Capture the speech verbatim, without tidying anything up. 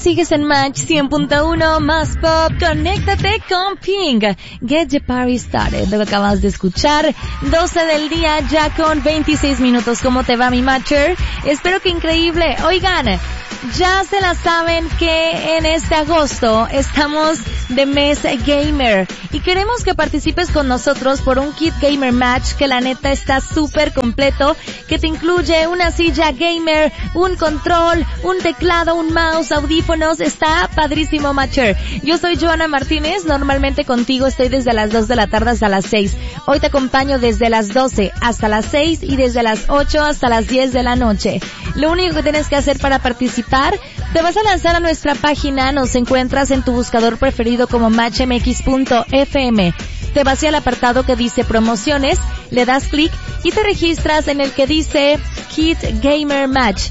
Sigues en Match cien punto uno más pop. Conéctate con Pink. Get the party started. Lo que acabas de escuchar. doce del día ya con veintiséis minutos. ¿Cómo te va, mi Matcher? Espero que increíble. Oigan, ya se la saben que en este agosto estamos de mes gamer y queremos que participes con nosotros por un kit gamer match que la neta está súper completo, que te incluye una silla gamer, un control, un teclado, un mouse, audífonos. Está padrísimo, Matcher. Yo soy Joana Martínez, normalmente contigo estoy desde las dos de la tarde hasta las seis. Hoy te acompaño desde las doce hasta las seis y desde las ocho hasta las diez de la noche. Lo único que tienes que hacer para participar, te vas a lanzar a nuestra página, nos encuentras en tu buscador preferido como match m x punto f m. Te vas al apartado que dice promociones, le das clic y te registras en el que dice Kit Gamer Match.